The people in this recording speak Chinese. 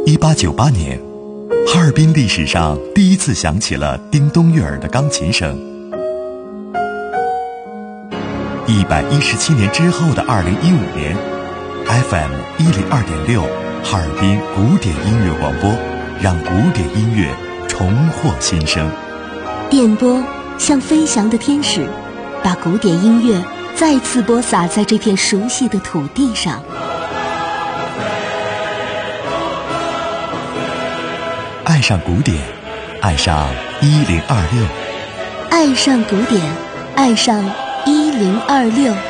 1898年，哈尔滨历史上第一次响起了叮咚悦耳的钢琴声。117年之后的2015年 ，FM 102.6哈尔滨古典音乐广播，让古典音乐重获新生。 电波像飞翔的天使，把古典音乐再次播撒在这片熟悉的土地上。 爱上古典，爱上1026， 爱上古典，爱上1026。